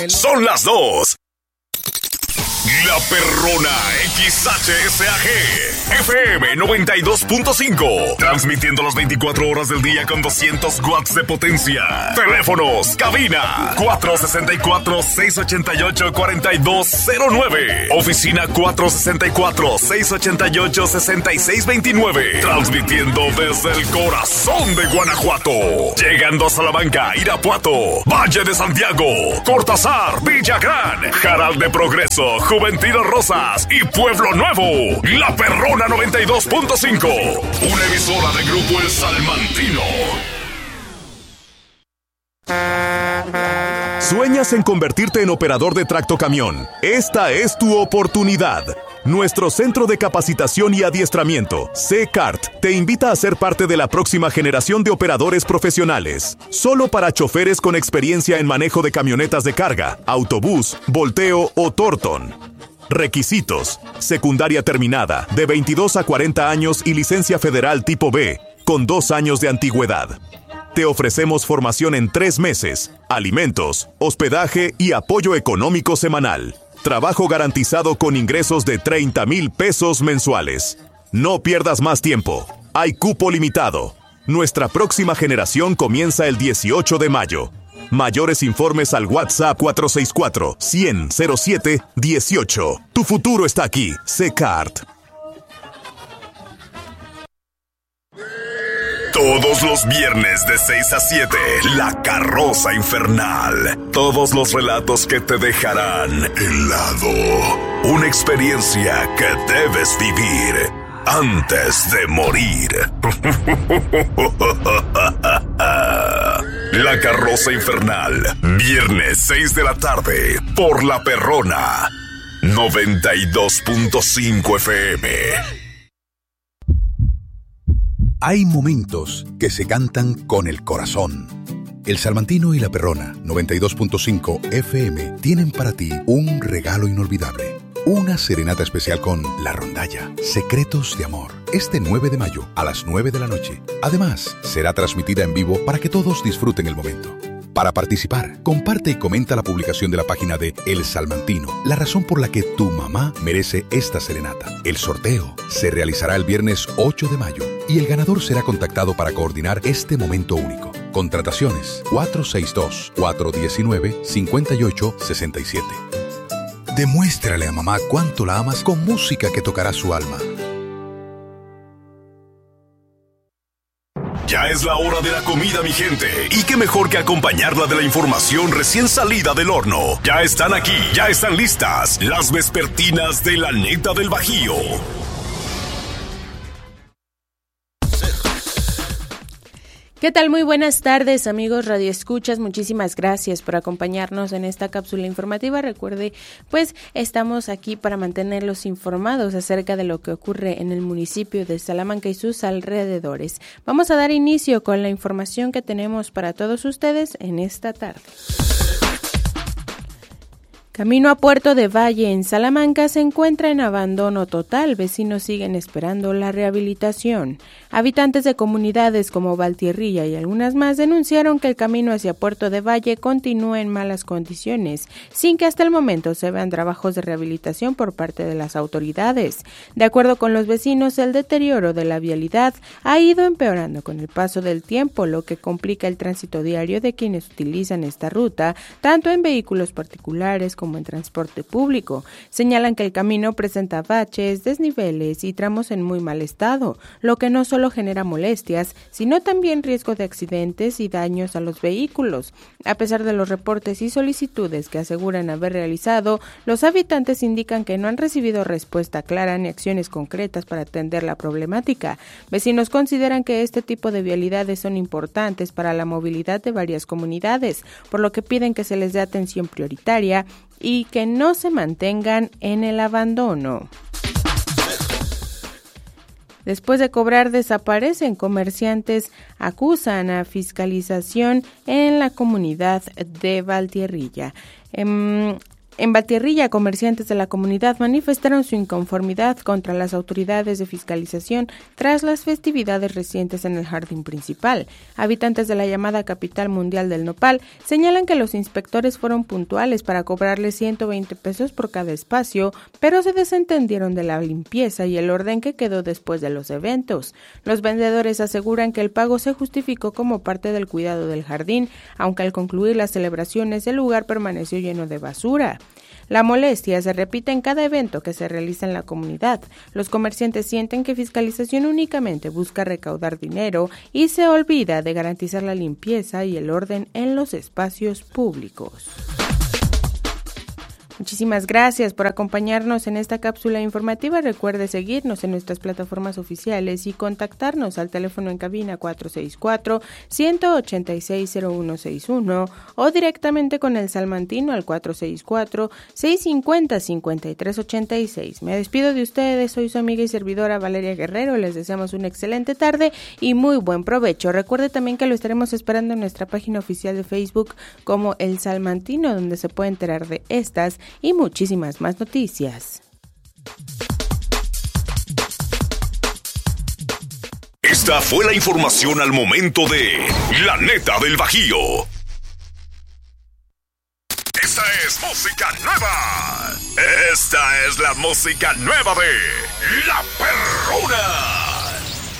Son las 2. La Perrona XHSAG FM 92.5, transmitiendo las 24 horas del día con 200 watts de potencia. Teléfonos, cabina 464-688-4209. Oficina 464-688-6629. Transmitiendo desde el corazón de Guanajuato. Llegando a Salamanca, Irapuato, Valle de Santiago, Cortázar, Villagrán, Jaral de Progreso, Juventino Rosas y Pueblo Nuevo. La Perrona 92.5. Una emisora de Grupo El Salmantino. ¿Sueñas en convertirte en operador de tractocamión? Esta es tu oportunidad. Nuestro Centro de Capacitación y Adiestramiento, C-CART, te invita a ser parte de la próxima generación de operadores profesionales. Solo para choferes con experiencia en manejo de camionetas de carga, autobús, volteo o Torton. Requisitos: secundaria terminada, de 22 a 40 años y licencia federal tipo B, con 2 años de antigüedad. Te ofrecemos formación en 3 meses, alimentos, hospedaje y apoyo económico semanal. Trabajo garantizado con ingresos de 30,000 pesos mensuales. No pierdas más tiempo. Hay cupo limitado. Nuestra próxima generación comienza el 18 de mayo. Mayores informes al WhatsApp 464-100-07-18. Tu futuro está aquí, C-CART. Todos los viernes de 6 a 7, La Carroza Infernal. Todos los relatos que te dejarán helado. Una experiencia que debes vivir antes de morir. La Carroza Infernal, viernes 6 de la tarde, por La Perrona 92.5 FM. Hay momentos que se cantan con el corazón. El Salmantino y La Perrona 92.5 FM tienen para ti un regalo inolvidable. Una serenata especial con La Rondalla, Secretos de Amor, este 9 de mayo a las 9 de la noche. Además, será transmitida en vivo para que todos disfruten el momento. Para participar, comparte y comenta la publicación de la página de El Salmantino, la razón por la que tu mamá merece esta serenata. El sorteo se realizará el viernes 8 de mayo y el ganador será contactado para coordinar este momento único. Contrataciones 462-419-5867. Demuéstrale a mamá cuánto la amas con música que tocará su alma. Ya es la hora de la comida, mi gente. Y qué mejor que acompañarla de la información recién salida del horno. Ya están aquí, ya están listas las vespertinas de la neta del Bajío. ¿Qué tal? Muy buenas tardes, amigos radioescuchas. Muchísimas gracias por acompañarnos en esta cápsula informativa. Recuerde, pues estamos aquí para mantenerlos informados acerca de lo que ocurre en el municipio de Salamanca y sus alrededores. Vamos a dar inicio con la información que tenemos para todos ustedes en esta tarde. Camino a Puerto de Valle en Salamanca se encuentra en abandono total. Vecinos siguen esperando la rehabilitación. Habitantes de comunidades como Valtierrilla y algunas más denunciaron que el camino hacia Puerto de Valle continúa en malas condiciones, sin que hasta el momento se vean trabajos de rehabilitación por parte de las autoridades. De acuerdo con los vecinos, el deterioro de la vialidad ha ido empeorando con el paso del tiempo, lo que complica el tránsito diario de quienes utilizan esta ruta, tanto en vehículos particulares como en transporte público. Señalan que el camino presenta baches, desniveles y tramos en muy mal estado, lo que no solo genera molestias, sino también riesgo de accidentes y daños a los vehículos. A pesar de los reportes y solicitudes que aseguran haber realizado, los habitantes indican que no han recibido respuesta clara ni acciones concretas para atender la problemática. Vecinos consideran que este tipo de vialidades son importantes para la movilidad de varias comunidades, por lo que piden que se les dé atención prioritaria y que no se mantengan en el abandono. Después de cobrar desaparecen, comerciantes acusan a fiscalización en la comunidad de Valtierrilla. En Valtierrilla, comerciantes de la comunidad manifestaron su inconformidad contra las autoridades de fiscalización tras las festividades recientes en el jardín principal. Habitantes de la llamada capital mundial del nopal señalan que los inspectores fueron puntuales para cobrarles 120 pesos por cada espacio, pero se desentendieron de la limpieza y el orden que quedó después de los eventos. Los vendedores aseguran que el pago se justificó como parte del cuidado del jardín, aunque al concluir las celebraciones el lugar permaneció lleno de basura. La molestia se repite en cada evento que se realiza en la comunidad. Los comerciantes sienten que fiscalización únicamente busca recaudar dinero y se olvida de garantizar la limpieza y el orden en los espacios públicos. Muchísimas gracias por acompañarnos en esta cápsula informativa. Recuerde seguirnos en nuestras plataformas oficiales y contactarnos al teléfono en cabina 464-186-0161 o directamente con el Salmantino al 464-650-5386. Me despido de ustedes, soy su amiga y servidora Valeria Guerrero. Les deseamos una excelente tarde y muy buen provecho. Recuerde también que lo estaremos esperando en nuestra página oficial de Facebook como El Salmantino, donde se puede enterar de estas y muchísimas más noticias. Esta fue la información al momento de La Neta del Bajío. Esta es música nueva. Esta es la música nueva de La Perrona.